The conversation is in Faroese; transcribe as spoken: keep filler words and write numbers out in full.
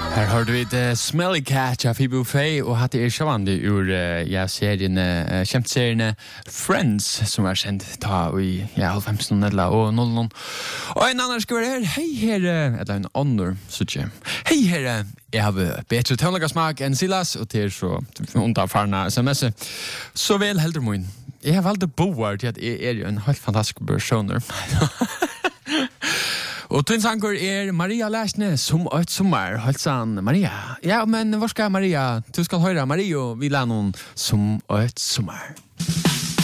Her har du et uh, Smelly Cat av Phoebe Buffay, og hatt er sjåvande ur uh, ja, serien, uh, kjent serien Friends, som er kjent ta i ja, halvfems eller og null null. Og en annen skal være her. Hei her, uh, eller en honor, så ikke. Hei her, uh, jeg har bedre tøvnlagasmak enn Silas, og til så underfarna sms. Så vel heldur mun. Jeg har valgt å bo her til at jeg er en helt fantastisk personer. Og tvinnsanger er Maria Læsne, som et sommer. Halsan, Maria. Ja, men hvor skal Maria? Du skal høre Maria, vi la noen som et sommer.